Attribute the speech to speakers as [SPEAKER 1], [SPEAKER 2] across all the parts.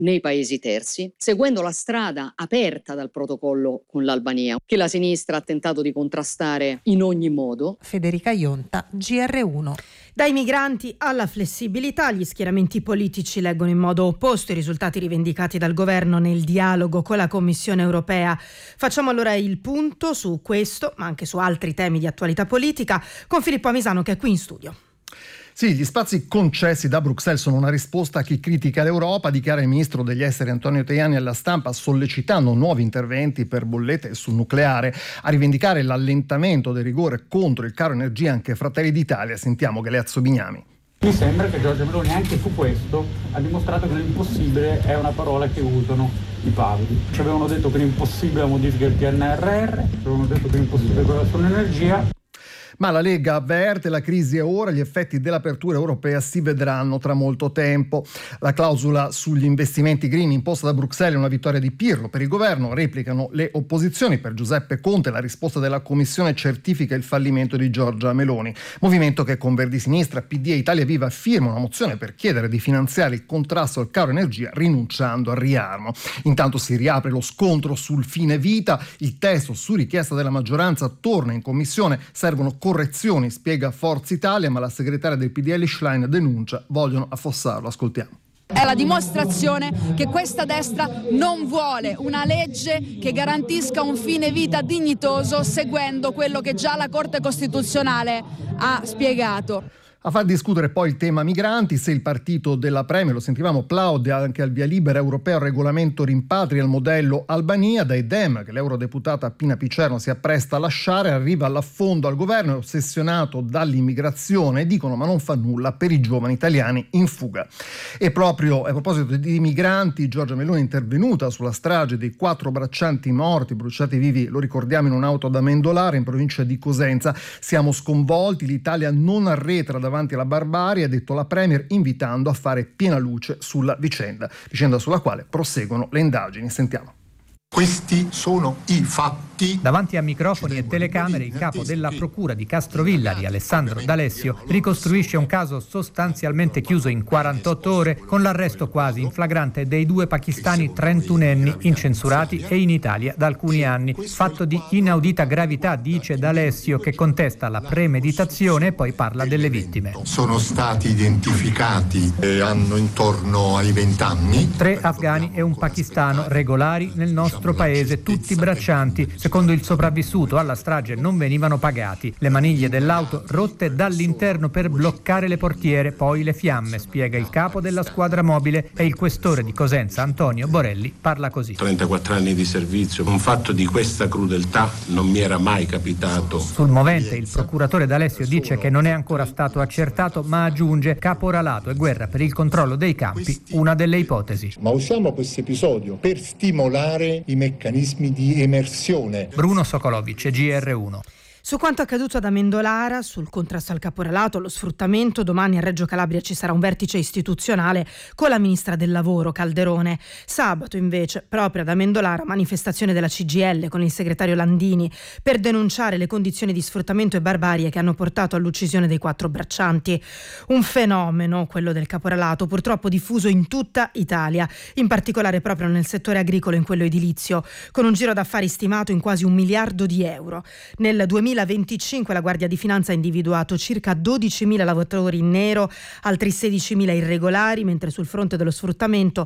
[SPEAKER 1] nei paesi terzi, seguendo la strada aperta dal protocollo con l'Albania, che la sinistra ha tentato di contrastare in ogni modo.
[SPEAKER 2] Federica Ionta, GR1.
[SPEAKER 3] Dai migranti alla flessibilità, gli schieramenti politici leggono in modo opposto i risultati rivendicati dal governo nel dialogo con la Commissione europea. Facciamo allora il punto su questo, ma anche su altri temi di attualità politica, con Filippo Amisano che è qui in studio.
[SPEAKER 4] Sì, gli spazi concessi da Bruxelles sono una risposta a chi critica l'Europa, dichiara il ministro degli esteri Antonio Tajani alla stampa, sollecitando nuovi interventi per bollette e sul nucleare. A rivendicare l'allentamento del rigore contro il caro energia anche Fratelli d'Italia. Sentiamo Galeazzo Bignami.
[SPEAKER 5] Mi sembra che Giorgia Meloni anche su questo ha dimostrato che l'impossibile è una parola che usano i pavidi. Ci avevano detto che l'impossibile è la modifica del PNRR, ci avevano detto che l'impossibile è quella sull'energia.
[SPEAKER 4] Ma la Lega avverte, la crisi è ora, gli effetti dell'apertura europea si vedranno tra molto tempo. La clausola sugli investimenti green imposta da Bruxelles è una vittoria di Pirlo per il governo, replicano le opposizioni. Per Giuseppe Conte la risposta della Commissione certifica il fallimento di Giorgia Meloni. Movimento che con Verdi Sinistra, PD e Italia Viva firma una mozione per chiedere di finanziare il contrasto al caro energia rinunciando al riarmo. Intanto si riapre lo scontro sul fine vita, il testo su richiesta della maggioranza torna in commissione, servono correzioni, spiega Forza Italia, ma la segretaria del PDL Schlein denuncia, vogliono affossarlo. Ascoltiamo.
[SPEAKER 6] È la dimostrazione che questa destra non vuole una legge che garantisca un fine vita dignitoso, seguendo quello che già la Corte Costituzionale ha spiegato.
[SPEAKER 4] A far discutere poi il tema migranti, se il partito della Premier, lo sentivamo, plaude anche al via libera europeo al regolamento rimpatri al modello Albania. Dai Dem, che l'eurodeputata Pina Picerno si appresta a lasciare, arriva all'affondo al governo, è ossessionato dall'immigrazione, dicono ma non fa nulla per i giovani italiani in fuga. E proprio a proposito di migranti, Giorgia Meloni è intervenuta sulla strage dei 4 braccianti morti, bruciati vivi, lo ricordiamo, in un'auto ad Amendolara in provincia di Cosenza. Siamo sconvolti, l'Italia non arretra davanti alla barbarie, ha detto la Premier, invitando a fare piena luce sulla vicenda sulla quale proseguono le indagini. Sentiamo.
[SPEAKER 7] Questi sono i fatti.
[SPEAKER 8] Davanti a microfoni e telecamere il capo della procura di Castrovillari, Alessandro D'Alessio, ricostruisce un caso sostanzialmente chiuso in 48 ore con l'arresto quasi in flagrante dei 2 pakistani 31enni incensurati e in Italia da alcuni anni. Fatto di inaudita gravità, dice D'Alessio, che contesta la premeditazione e poi parla delle vittime.
[SPEAKER 7] Sono stati identificati e hanno intorno ai 20 anni.
[SPEAKER 8] 3 afghani e un pakistano regolari nel nostro paese, tutti braccianti. Secondo il sopravvissuto alla strage non venivano pagati. Le maniglie dell'auto rotte dall'interno per bloccare le portiere, poi le fiamme, spiega il capo della squadra mobile, e il questore di Cosenza Antonio Borelli parla così.
[SPEAKER 9] 34 anni di servizio, un fatto di questa crudeltà non mi era mai capitato.
[SPEAKER 8] Sul movente il procuratore D'Alessio dice che non è ancora stato accertato, ma aggiunge caporalato e guerra per il controllo dei campi, una delle ipotesi.
[SPEAKER 7] Ma usiamo questo episodio per stimolare i meccanismi di emersione.
[SPEAKER 8] Bruno Sokolovic, GR1.
[SPEAKER 3] Su quanto accaduto ad Amendolara, sul contrasto al caporalato, lo sfruttamento, domani a Reggio Calabria ci sarà un vertice istituzionale con la ministra del lavoro Calderone. Sabato invece, proprio ad Amendolara, manifestazione della CGIL con il segretario Landini per denunciare le condizioni di sfruttamento e barbarie che hanno portato all'uccisione dei 4 braccianti. Un fenomeno, quello del caporalato, purtroppo diffuso in tutta Italia, in particolare proprio nel settore agricolo e in quello edilizio, con un giro d'affari stimato in quasi 1 miliardo di euro. Nel 2025 la Guardia di Finanza ha individuato circa 12.000 lavoratori in nero, altri 16.000 irregolari, mentre sul fronte dello sfruttamento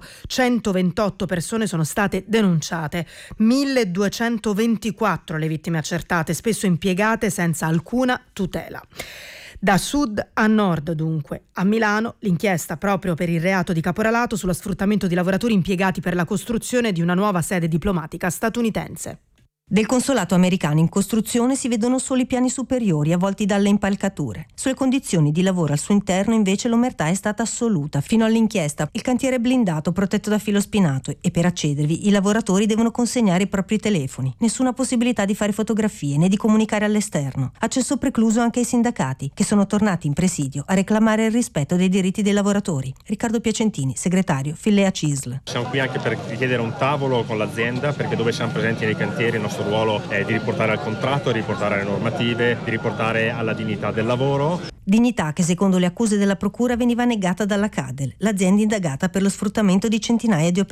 [SPEAKER 3] 128 persone sono state denunciate, 1.224 le vittime accertate, spesso impiegate senza alcuna tutela. Da sud a nord dunque. A Milano l'inchiesta proprio per il reato di caporalato sullo sfruttamento di lavoratori impiegati per la costruzione di una nuova sede diplomatica statunitense.
[SPEAKER 10] Del consolato americano in costruzione si vedono solo i piani superiori avvolti dalle impalcature. Sulle condizioni di lavoro al suo interno invece l'omertà è stata assoluta. Fino all'inchiesta il cantiere è blindato, protetto da filo spinato, e per accedervi i lavoratori devono consegnare i propri telefoni. Nessuna possibilità di fare fotografie né di comunicare all'esterno. Accesso precluso anche ai sindacati, che sono tornati in presidio a reclamare il rispetto dei diritti dei lavoratori. Riccardo Piacentini, segretario Fillea CISL.
[SPEAKER 11] Siamo qui anche per richiedere un tavolo con l'azienda, perché dove siamo presenti nei cantieri il nostro ruolo è di riportare al contratto, di riportare alle normative, di riportare alla dignità del lavoro.
[SPEAKER 10] Dignità che secondo le accuse della procura veniva negata dalla Cadel, l'azienda indagata per lo sfruttamento di centinaia di operatori